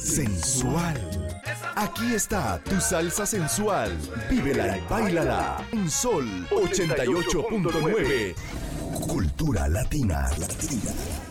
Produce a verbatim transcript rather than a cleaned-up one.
sensual. Aquí está tu salsa sensual. Vívela y báilala en Sol ochenta y ocho punto nueve. Cultura latina. Latina.